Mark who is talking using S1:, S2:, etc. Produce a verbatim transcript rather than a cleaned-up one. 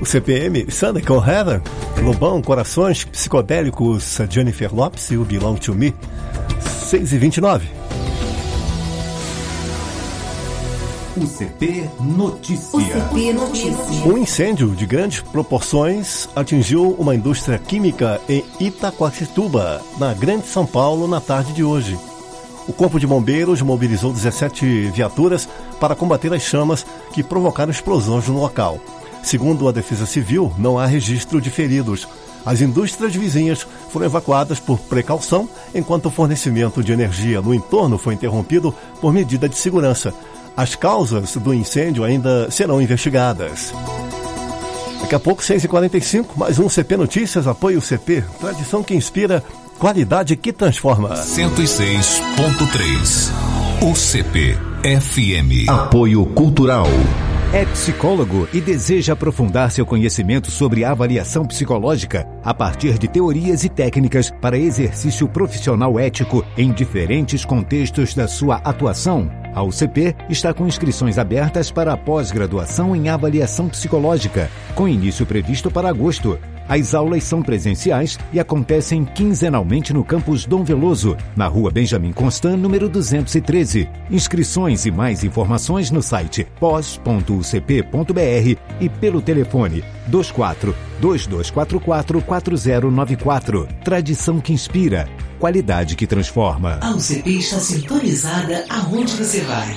S1: O C P M, Sunday com Heather, Lobão, Corações Psicodélicos, Jennifer Lopes e o Belong to Me, seis e vinte e nove.
S2: O C P Notícia.
S3: O C P Notícia.
S1: Um incêndio de grandes proporções atingiu uma indústria química em Itaquaquecetuba, na Grande São Paulo, na tarde de hoje. O Corpo de Bombeiros mobilizou dezessete viaturas para combater as chamas que provocaram explosões no local. Segundo a Defesa Civil, não há registro de feridos. As indústrias vizinhas foram evacuadas por precaução, enquanto o fornecimento de energia no entorno foi interrompido por medida de segurança. As causas do incêndio ainda serão investigadas. Daqui a pouco, seis e quarenta e cinco, mais um C P Notícias, apoio C P, tradição que inspira, qualidade que transforma.
S2: cento e seis ponto três. O C P F M. Apoio Cultural.
S4: É psicólogo e deseja aprofundar seu conhecimento sobre avaliação psicológica a partir de teorias e técnicas para exercício profissional ético em diferentes contextos da sua atuação? A U C P está com inscrições abertas para a pós-graduação em avaliação psicológica, com início previsto para agosto. As aulas são presenciais e acontecem quinzenalmente no campus Dom Veloso, na rua Benjamin Constant, número duzentos e treze. Inscrições e mais informações no site pós ponto u c p ponto b r e pelo telefone dois quatro, dois dois quatro quatro, quatro zero nove quatro. Tradição que inspira, qualidade que transforma.
S3: A U C P está sintonizada aonde você vai.